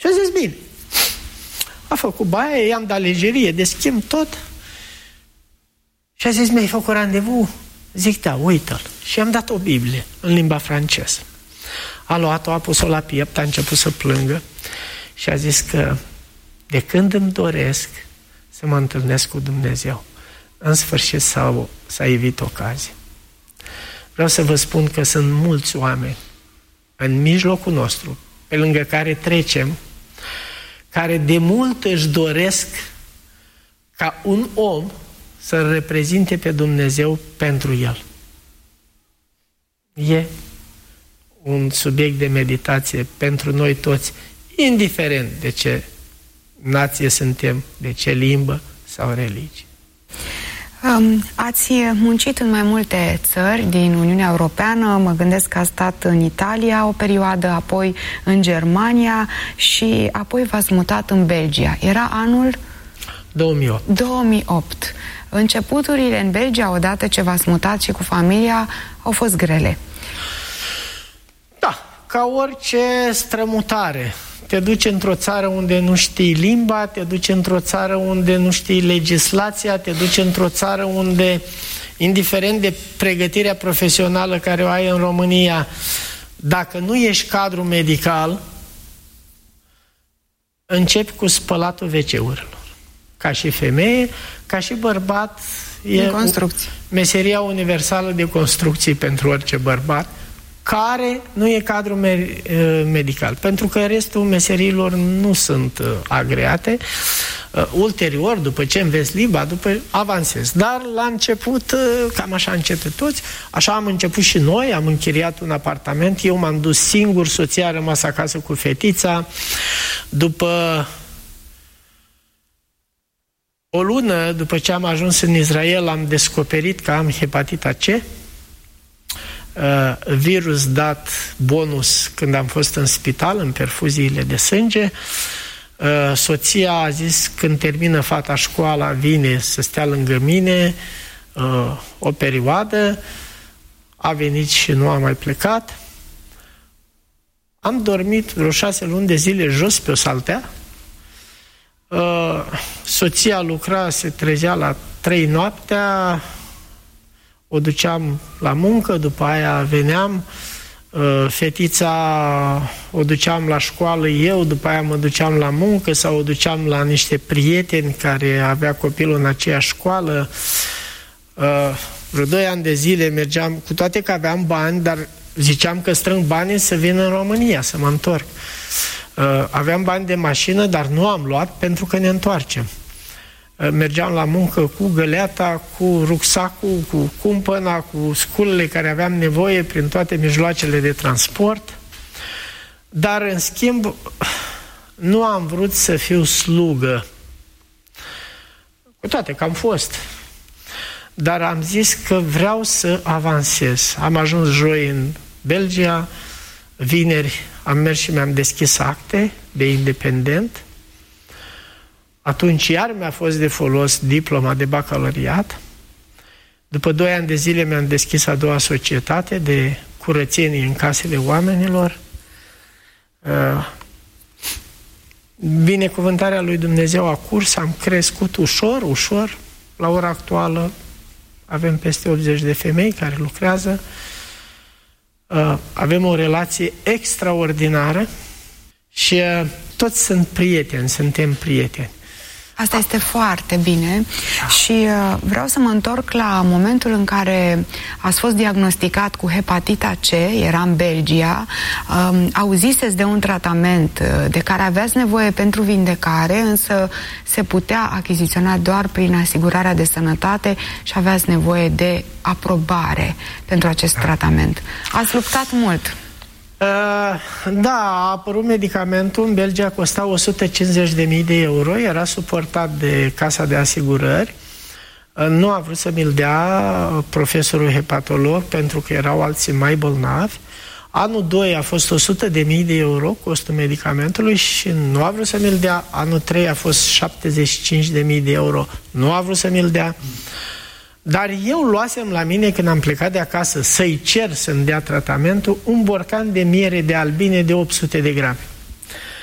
Și a zis, bine. A făcut baia, i-am dat lejerie de schimb, tot. Și a zis, mi-ai făcut randevu? Zic, da, uită-l. Și i-am dat o Biblie în limba franceză. A luat-o, a pus-o la piept, a început să plângă și a zis că de când îmi doresc să mă întâlnesc cu Dumnezeu, în sfârșit s-a evit ocazia. Vreau să vă spun că sunt mulți oameni în mijlocul nostru, pe lângă care trecem, care de mult își doresc ca un om să-L reprezinte pe Dumnezeu pentru el. E un subiect de meditație pentru noi toți, indiferent de ce nație suntem, de ce limbă sau religie. Ați muncit în mai multe țări din Uniunea Europeană, mă gândesc că ați stat în Italia o perioadă, apoi în Germania și apoi v-ați mutat în Belgia. Era anul? 2008. 2008. Începuturile în Belgia, odată ce v-ați mutat și cu familia, au fost grele. Da, ca orice strămutare. Te duci într-o țară unde nu știi limba, te duci într-o țară unde nu știi legislația, te duci într-o țară unde, indiferent de pregătirea profesională care o ai în România, dacă nu ești cadru medical, începi cu spălatul WC-urilor. Ca și femeie, ca și bărbat, e meseria universală de construcții pentru orice bărbat, care nu e cadru medical, pentru că restul meseriilor nu sunt agreate. Ulterior, după ce înveți limba, după avansezi. Dar la început, cam așa încep toți, așa am început și noi, am închiriat un apartament, eu m-am dus singur, soția a rămas acasă cu fetița. După o lună, după ce am ajuns în Israel, am descoperit că am hepatita C, virus dat bonus când am fost în spital, în perfuziile de sânge. Soția a zis, când termină fata școala, vine să stea lângă mine o perioadă. A venit și nu a mai plecat. Am dormit vreo 6 luni de zile jos pe o saltea. Soția lucra, se trezea la 3 noaptea, o duceam la muncă, după aia veneam, fetița o duceam la școală eu, după aia mă duceam la muncă sau o duceam la niște prieteni care avea copilul în aceeași școală. Vreo 2 ani de zile mergeam, cu toate că aveam bani, dar ziceam că strâng banii să vin în România, să mă întorc. Aveam bani de mașină, dar nu am luat pentru că ne întoarcem. Mergeam la muncă cu găleata, cu rucsacul, cu cumpăna, cu sculele care aveam nevoie prin toate mijloacele de transport. Dar, în schimb, nu am vrut să fiu slugă. Cu toate că am fost. Dar am zis că vreau să avansez. Am ajuns joi în Belgia, vineri am mers și mi-am deschis acte de independent. Atunci iar mi-a fost de folos diploma de bacalaureat. După 2 ani de zile mi-am deschis a doua societate de curățenie în casele oamenilor. Binecuvântarea lui Dumnezeu a curs, am crescut ușor. La ora actuală avem peste 80 de femei care lucrează. Avem o relație extraordinară și toți suntem prieteni. Asta este foarte bine și vreau să mă întorc la momentul în care ați fost diagnosticat cu hepatita C, era în Belgia, auziseți de un tratament de care aveați nevoie pentru vindecare, însă se putea achiziționa doar prin asigurarea de sănătate și aveați nevoie de aprobare pentru acest tratament. Ați luptat mult. Da, a apărut medicamentul, în Belgia costa 150.000 de euro, era suportat de Casa de Asigurări. Nu a vrut să mi-l dea profesorul hepatolog pentru că erau alții mai bolnavi. Anul 2 a fost 100.000 de euro costul medicamentului și nu a vrut să mi-l dea. Anul 3 a fost 75.000 de euro, nu a vrut să mi-l dea. Dar eu luasem la mine, când am plecat de acasă, să-i cer să-mi dea tratamentul, un borcan de miere de albine de 800 de grame.